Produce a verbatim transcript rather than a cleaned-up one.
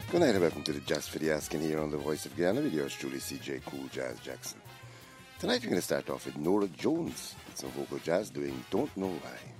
Good night and welcome to the Jazz for the Asking here on the Voice of Guyana with yours truly, C J Cool Jazz Jackson. Tonight we're going to start off with Nora Jones with some vocal jazz doing Don't Know Why.